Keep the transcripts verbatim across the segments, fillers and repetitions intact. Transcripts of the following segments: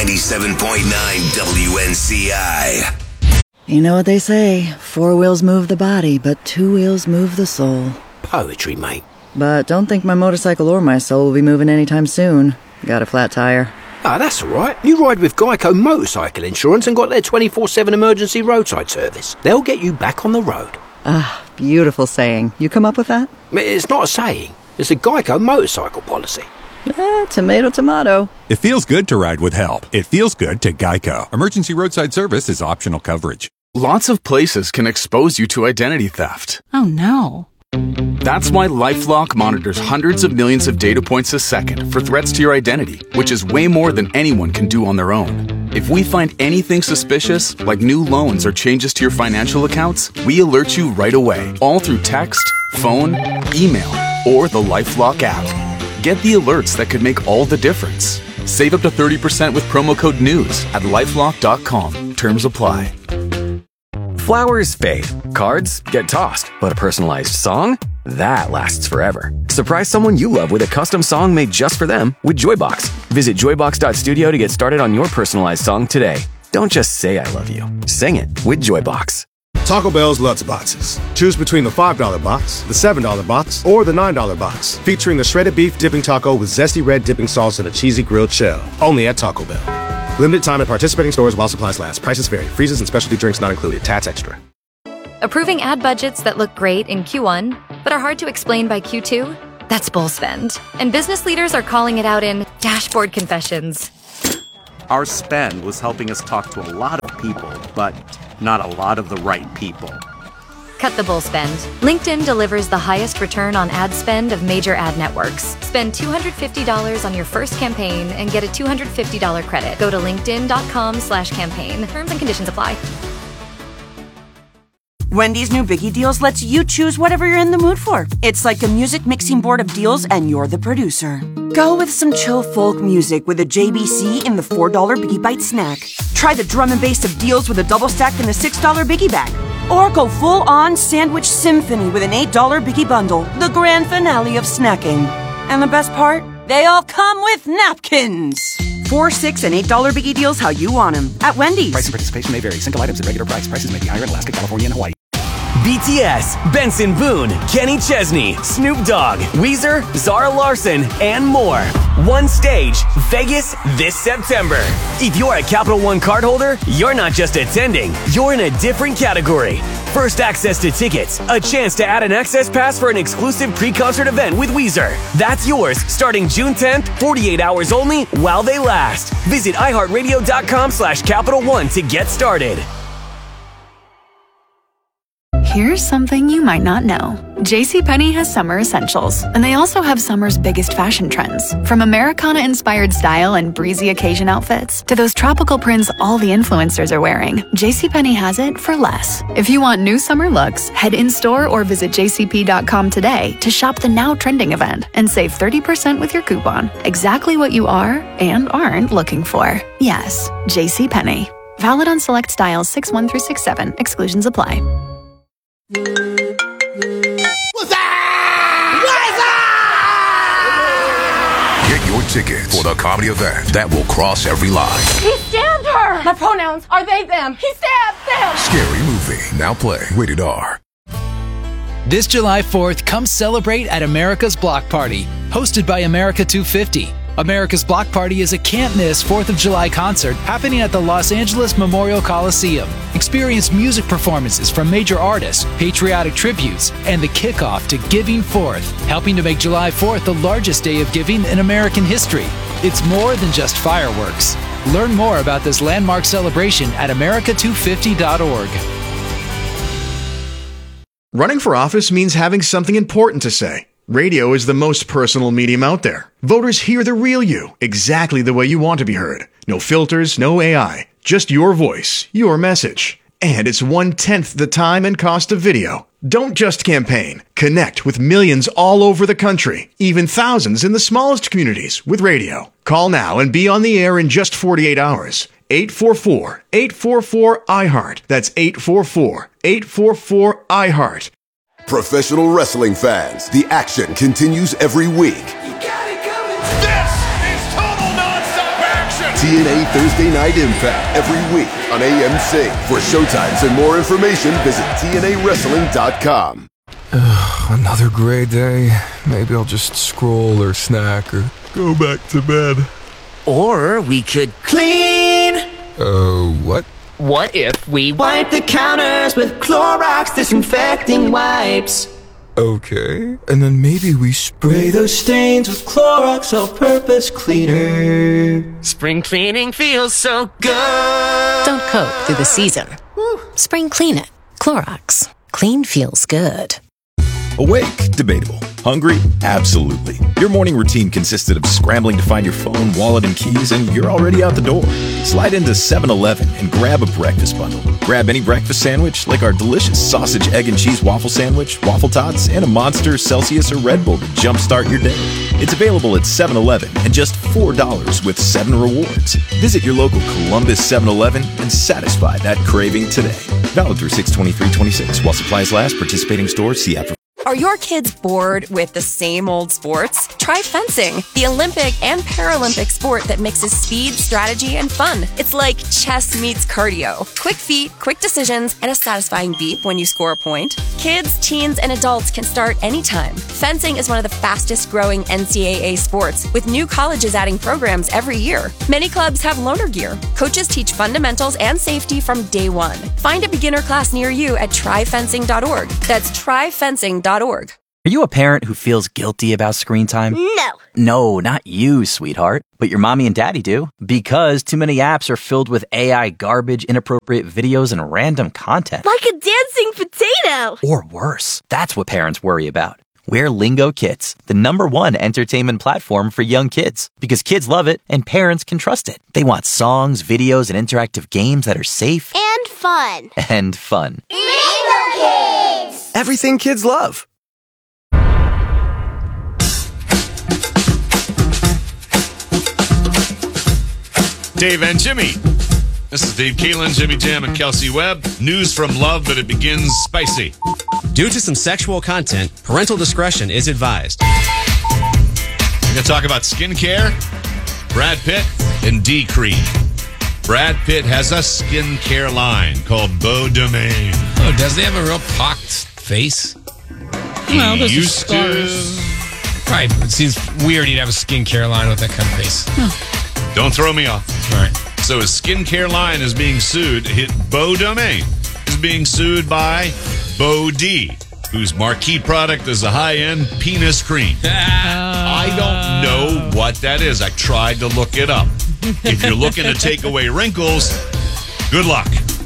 ninety-seven point nine W N C I. You know what they say, four wheels move the body, but two wheels move the soul. Poetry, mate. But don't think my motorcycle or my soul will be moving anytime soon. Got a flat tire. Ah, that's all right. You ride with Geico Motorcycle Insurance and got their twenty-four seven emergency roadside service. They'll get you back on the road. Ah, beautiful saying. You come up with that? It's not a saying. It's a Geico motorcycle policy. Eh, tomato, tomato. It feels good to ride with help. It feels good to Geico. Emergency roadside service is optional coverage. Lots of places can expose you to identity theft. Oh, no. That's why LifeLock monitors hundreds of millions of data points a second for threats to your identity, which is way more than anyone can do on their own. If we find anything suspicious, like new loans or changes to your financial accounts, we alert you right away, all through text, phone, email, or the LifeLock app. Get the alerts that could make all the difference. Save up to thirty percent with promo code NEWS at lifelock dot com. Terms apply. Flowers fade, cards get tossed, but a personalized song? That lasts forever. Surprise someone you love with a custom song made just for them with Joybox. Visit joybox dot studio to get started on your personalized song today. Don't just say I love you. Sing it with Joybox. Taco Bell's Lutz Boxes. Choose between the five dollar box, the seven dollar box, or the nine dollar box, featuring the shredded beef dipping taco with zesty red dipping sauce and a cheesy grilled shell. Only at Taco Bell. Limited time at participating stores while supplies last. Prices vary. Freezes and specialty drinks not included. Tats extra. Approving ad budgets that look great in Q one, but are hard to explain by Q two? That's bull spend. And business leaders are calling it out in dashboard confessions. Our spend was helping us talk to a lot of people, but not a lot of the right people. Cut the bull spend. LinkedIn delivers the highest return on ad spend of major ad networks. Spend two hundred fifty dollars on your first campaign and get a two hundred fifty dollars credit. Go to linkedin dot com slash campaign. Terms and conditions apply. Wendy's new Biggie Deals lets you choose whatever you're in the mood for. It's like a music mixing board of deals and you're the producer. Go with some chill folk music with a J B C in the four dollar Biggie Bite snack. Try the drum and bass of deals with a double stack in the six dollar Biggie Bag. Or go full-on sandwich symphony with an eight dollar Biggie Bundle, the grand finale of snacking. And the best part? They all come with napkins. Four, six, and eight dollar Biggie Deals how you want them at Wendy's. Price and participation may vary. Single items at regular price. Prices may be higher in Alaska, California, and Hawaii. B T S, Benson Boone, Kenny Chesney, Snoop Dogg, Weezer, Zara Larson, and more. One stage, Vegas this September. If you're a Capital One cardholder, you're not just attending, you're in a different category. First access to tickets, a chance to add an access pass for an exclusive pre-concert event with Weezer. That's yours starting June tenth, forty-eight hours only while they last. Visit iHeartRadio.com slash Capital One to get started. Here's something you might not know. JCPenney has summer essentials, and they also have summer's biggest fashion trends. From Americana-inspired style and breezy occasion outfits to those tropical prints all the influencers are wearing, JCPenney has it for less. If you want new summer looks, head in-store or visit j c p dot com today to shop the now trending event and save thirty percent with your coupon. Exactly what you are and aren't looking for. Yes, JCPenney. Valid on select styles six one through six seven. Exclusions apply. What's that? What is that? Get your ticket for the comedy event that will cross every line. He stabbed her! My pronouns are they, them. He stabbed them! Scary movie. Now play. Rated R. This July fourth, come celebrate at America's Block Party, hosted by America two fifty. America's Block Party is a can't-miss fourth of July concert happening at the Los Angeles Memorial Coliseum. Experience music performances from major artists, patriotic tributes, and the kickoff to Giving Fourth, helping to make July fourth the largest day of giving in American history. It's more than just fireworks. Learn more about this landmark celebration at america two fifty dot org. Running for office means having something important to say. Radio is the most personal medium out there. Voters hear the real you, exactly the way you want to be heard. No filters, no A I, just your voice, your message. And it's one-tenth the time and cost of video. Don't just campaign. Connect with millions all over the country, even thousands in the smallest communities with radio. Call now and be on the air in just forty-eight hours. eight four four, eight four four, I heart. That's eight four four, eight four four, I heart. Professional wrestling fans, the action continues every week. You got it coming. This is total nonstop action. T N A Thursday Night Impact every week on A M C. For showtimes and more information, visit T N A wrestling dot com. Another gray day. Maybe I'll just scroll or snack or go back to bed. Or we could clean. Uh, what? What if we wipe the counters with Clorox disinfecting wipes? Okay. And then maybe we spray those stains with Clorox all-purpose cleaner. Spring cleaning feels so good. Don't cope through the season. Spring clean it. Clorox. Clean feels good. Awake? Debatable. Hungry? Absolutely. Your morning routine consisted of scrambling to find your phone, wallet, and keys, and you're already out the door. Slide into seven eleven and grab a breakfast bundle. Grab any breakfast sandwich, like our delicious sausage, egg, and cheese waffle sandwich, waffle tots, and a Monster, Celsius, or Red Bull to jumpstart your day. It's available at seven eleven and just four dollars with seven rewards. Visit your local Columbus seven eleven and satisfy that craving today. Valid through six twenty-three twenty-six. While supplies last, participating stores, see app for... Are your kids bored with the same old sports? Try fencing, the Olympic and Paralympic sport that mixes speed, strategy, and fun. It's like chess meets cardio. Quick feet, quick decisions, and a satisfying beep when you score a point. Kids, teens, and adults can start anytime. Fencing is one of the fastest growing N C double A sports, with new colleges adding programs every year. Many clubs have loaner gear. Coaches teach fundamentals and safety from day one. Find a beginner class near you at try fencing dot org. That's try fencing dot org. Are you a parent who feels guilty about screen time? No. No, not you, sweetheart. But your mommy and daddy do. Because too many apps are filled with A I garbage, inappropriate videos, and random content. Like a dancing potato. Or worse. That's what parents worry about. We're Lingo Kids, the number one entertainment platform for young kids. Because kids love it and parents can trust it. They want songs, videos, and interactive games that are safe. And fun. And fun. Lingo Kids! Everything kids love. Dave and Jimmy. This is Dave Kaelin, Jimmy Jam, and Kelsey Webb. News from Love, but it begins spicy. Due to some sexual content, parental discretion is advised. We're going to talk about skincare, Brad Pitt, and D-Cream. Brad Pitt has a skincare line called Beau Domaine. Oh, does he have a real pocked face? He Well, those are used scars. to. Right, it seems weird he'd have a skincare line with that kind of face. Don't throw me off. All right. So his skincare line is being sued. Hit Beau Domaine is being sued by Beau D, whose marquee product is a high-end penis cream. I don't know what that is. I tried to look it up. If you're looking to take away wrinkles, good luck.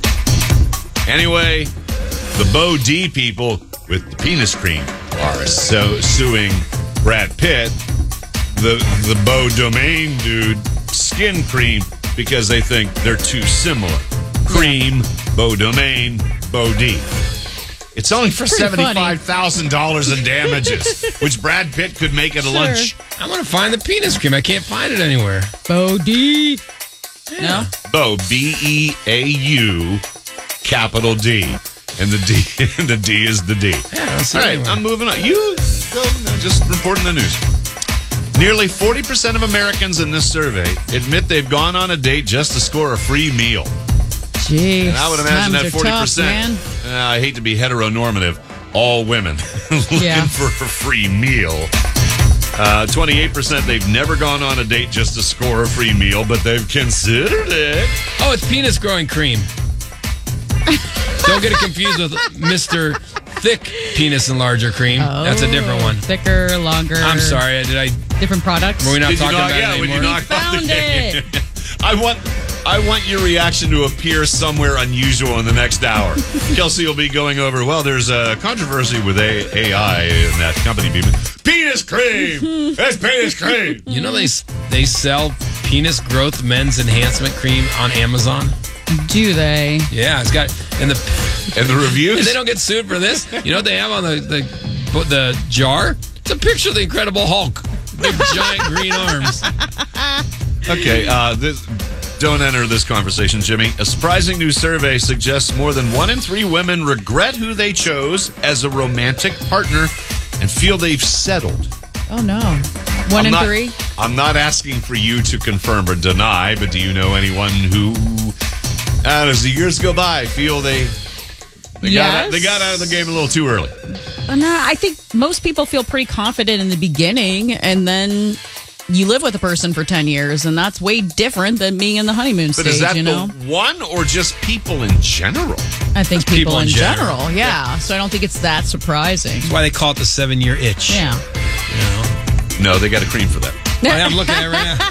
Anyway, the Beau D people with the penis cream are so suing Brad Pitt, the the Beau Domaine dude, skin cream, because they think they're too similar. Cream, Beau Domaine, Beau D. It's only for seventy-five thousand dollars in damages, which Brad Pitt could make at a Sure. lunch. I want to find the penis cream. I can't find it anywhere. Beau D. No? Beau, B E A U, capital D. And the D and the D is the D. Yeah, I don't see All it right, anywhere. I'm moving on. You go, no, just reporting the news. Nearly forty percent of Americans in this survey admit they've gone on a date just to score a free meal. Jeez. And I would imagine times that are forty tough, percent, man. uh, I hate to be heteronormative, all women looking Yeah. for a free meal. Uh, twenty-eight percent they've never gone on a date just to score a free meal, but they've considered it. Oh, it's penis growing cream. Don't get it confused with Mister Thick Penis Enlarger Cream. That's a different one. Thicker, longer. I'm sorry. Did I? Different products. Were we not Did you talking knock- about yeah, it when you anymore? knocked off the Found game. it. I want I want your reaction to appear somewhere unusual in the next hour. Kelsey will be going over, well, there's a controversy with a- AI in that company. Penis cream! That's penis cream! You know they they sell penis growth men's enhancement cream on Amazon. Do they? Yeah, it's got and the and the reviews. And they don't get sued for this. You know what they have on the the the jar? It's a picture of the Incredible Hulk, big giant green arms. Okay, uh, this, don't enter this conversation, Jimmy. A surprising new survey suggests more than one in three women regret who they chose as a romantic partner and feel they've settled. Oh no. One I'm and not, three? I'm not asking for you to confirm or deny, but do you know anyone who, uh, as the years go by, feel they they, Yes. got out, they got out of the game a little too early? Uh, No, I think most people feel pretty confident in the beginning, and then you live with a person for ten years, and that's way different than being in the honeymoon But stage, is that you know? the one or just people in general? I think Just people, people in in general, general. yeah. So I don't think it's that surprising. That's why they call it the seven-year itch. Yeah. No, they got a cream for that. Oh, yeah, I'm looking at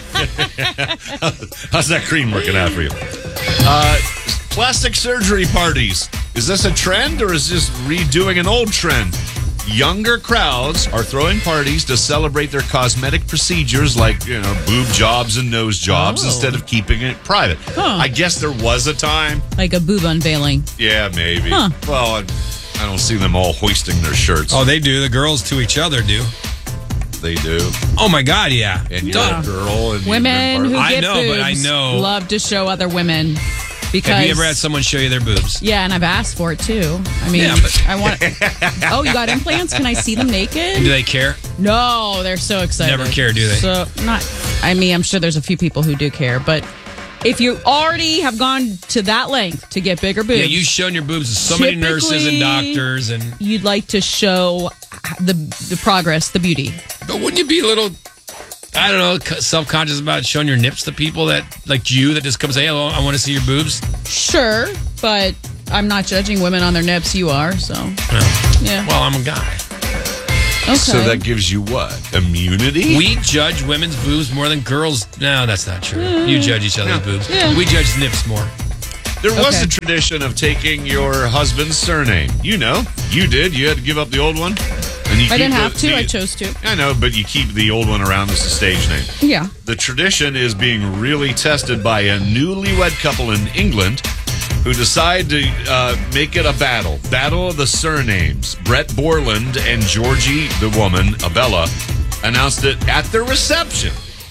it right now. How's that cream working out for you? Uh, plastic surgery parties. Is this a trend or is this redoing an old trend? Younger crowds are throwing parties to celebrate their cosmetic procedures like, you know, boob jobs and nose jobs Oh. instead of keeping it private. Huh. I guess there was a time. Like a boob unveiling. Yeah, maybe. Huh. Well, I, I don't see them all hoisting their shirts. Oh, they do. The girls to each other do. They do. Oh, my God, yeah. And you're Yeah. a girl. And Women who I get know, boobs but I know. love to show other women. Because, Have you ever had someone show you their boobs? yeah, and I've asked for it too. I mean, Yeah, but- I want. Oh, you got implants? Can I see them naked? Do they care? No, they're so excited. Never care, do they? So not. I mean, I'm sure there's a few people who do care, but if you already have gone to that length to get bigger boobs, Yeah, you've shown your boobs to so many nurses and typically, doctors, and you'd like to show the the progress, the beauty. but wouldn't you be a little, I don't know, self conscious about showing your nips to people that like you that just come say, "Hello, I want to see your boobs"? Sure, but I'm not judging women on their nips. You are, so yeah. Well, I'm a guy. Okay. So that gives you what? Immunity? We judge women's boobs more than girls. No, that's not true. You judge each other's boobs. Yeah. We judge nips more. There was Okay. a tradition of taking your husband's surname. You know, you did. You had to give up the old one. And you I keep didn't the- have to. the- I chose to. I know, but you keep the old one around as a stage name. Yeah. The tradition is being really tested by a newlywed couple in England who decide to uh, make it a battle. Battle of the surnames. Brett Borland and Georgie, the woman, Abella, announced it at their reception.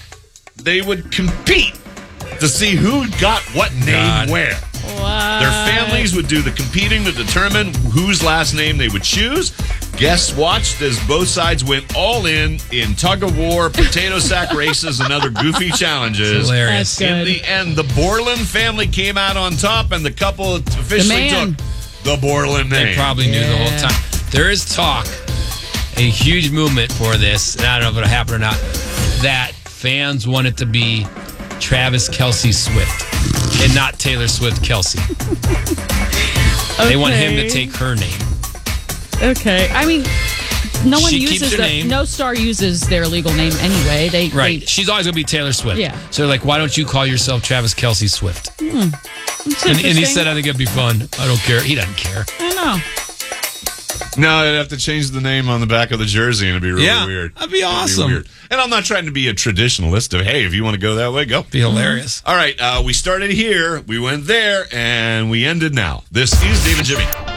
They would compete to see who got what name God. where. What? Their families would do the competing to determine whose last name they would choose. Guests watched as both sides went all in in tug of war, potato sack races, and other goofy challenges. Hilarious. That's In good. the end, the Borland family came out on top, and the couple officially The man. took the Borland name. They probably knew the whole time. There is talk, a huge movement for this, and I don't know if it'll happen or not, that fans want it to be Travis Kelce Swift and not Taylor Swift Kelsey. They want him to Okay. take her name. Okay. I mean, no one She keeps uses her the, name. no star uses their legal name anyway. They Right. They, She's always going to be Taylor Swift. Yeah. So they're like, why don't you call yourself Travis Kelce Swift? hmm. That's And, and he interesting. said, I think it'd be fun. I don't care. He doesn't care. I don't know. No, I'd have to change the name on the back of the jersey, and it'd be really Yeah, weird. that'd be awesome. weird. And I'm not trying to be a traditionalist of, hey, if you want to go that way, go. Be hilarious. All right, uh, we started here, we went there, and we ended now. This is Dave and Jimmy.